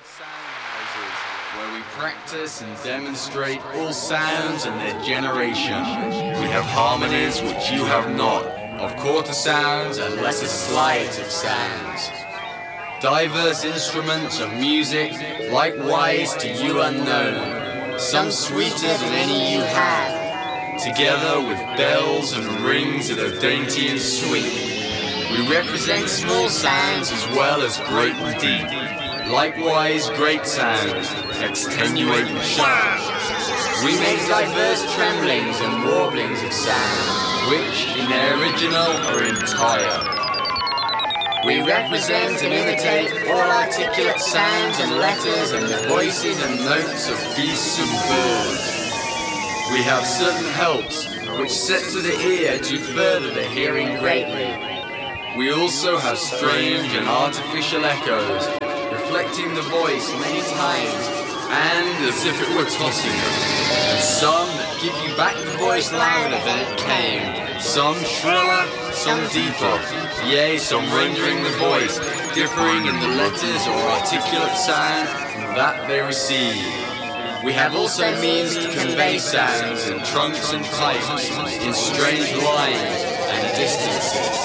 Where we practice and demonstrate all sounds and their generation. We have harmonies which you have not, of quarter sounds and lesser sleight of sounds. Diverse instruments of music, likewise to you unknown, some sweeter than any you have, together with bells and rings that are dainty and sweet. We represent small sounds as well as great and deep, likewise great sounds, extenuate and sharp. We make diverse tremblings and warblings of sound, which in their original are entire. We represent and imitate all articulate sounds and letters and the voices and notes of beasts and birds. We have certain helps which set to the ear to further the hearing greatly. We also have strange and artificial echoes, reflecting the voice many times, and as if it were tossing it. And some that give you back the voice louder than it came, some shriller, some deeper, yea, some rendering the voice, differing in the letters or articulate sound from that they receive. We have also means to convey sounds in trunks and pipes, in strange lines and distances.